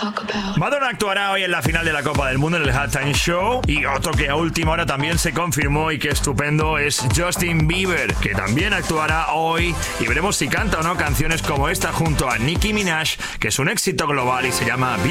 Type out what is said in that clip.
Madonna actuará hoy en la final de la Copa del Mundo en el Halftime Show, y otro que a última hora también se confirmó y que estupendo es Justin Bieber, que también actuará hoy, y veremos si canta o no canciones como esta junto a Nicki Minaj, que es un éxito global y se llama